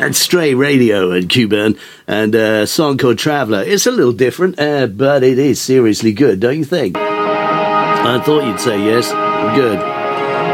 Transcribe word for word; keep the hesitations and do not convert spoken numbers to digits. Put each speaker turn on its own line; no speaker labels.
That's Stray Radio and Q-Burn, and a song called Traveller. It's a little different, uh, but it is seriously good, don't you think? I thought you'd say yes. Good.